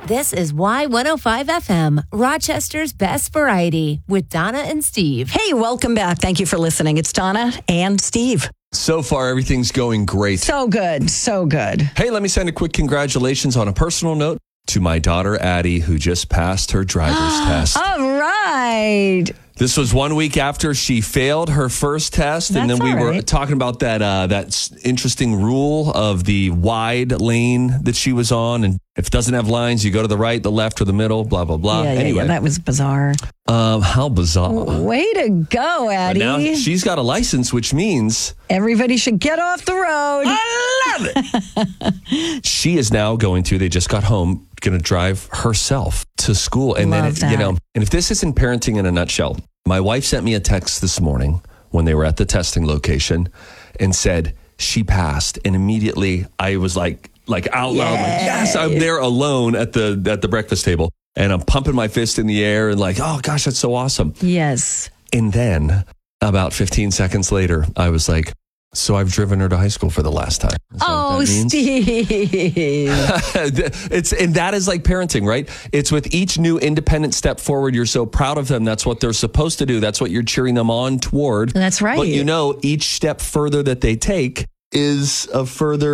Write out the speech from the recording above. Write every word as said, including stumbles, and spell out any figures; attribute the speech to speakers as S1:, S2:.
S1: This is Y one oh five F M, Rochester's best variety, with Donna and Steve.
S2: Hey, welcome back. Thank you for listening. It's Donna and Steve.
S3: So far, everything's going great.
S2: So good. So good.
S3: Hey, let me send a quick congratulations on a personal note to my daughter, Addie, who just passed her driver's test.
S2: All right.
S3: This was one week after she failed her first test, and
S2: That's
S3: then we
S2: all
S3: were
S2: right.
S3: talking about that uh, that s- interesting rule of the wide lane that she was on, and if it doesn't have lines, you go to the right, the left, or the middle, blah, blah, blah.
S2: Yeah, yeah,
S3: anyway,
S2: yeah, that was bizarre.
S3: um, how bizarre.
S2: Way to go,
S3: But
S2: Addie.
S3: now she's got a license, which means
S2: Everybody should get off the road.
S3: I love it. She is now going to, they just got home, going to drive herself to school. And
S2: Love
S3: then, it,
S2: that.
S3: you know, and if this isn't parenting in a nutshell, my wife sent me a text this morning when they were at the testing location and said she passed. And immediately I was like, like out loud, like, yes, I'm there alone at the, at the breakfast table. And I'm pumping my fist in the air and like, oh gosh, that's so awesome.
S2: Yes.
S3: And then about fifteen seconds later, I was like, so I've driven her to high school for the last time. Is that
S2: Oh,
S3: what that means?
S2: Steve.
S3: it's and that is like parenting, right? It's with each new independent step forward, you're so proud of them. That's what they're supposed to do. That's what you're cheering them on toward.
S2: That's right.
S3: But you know, each step further that they take is a further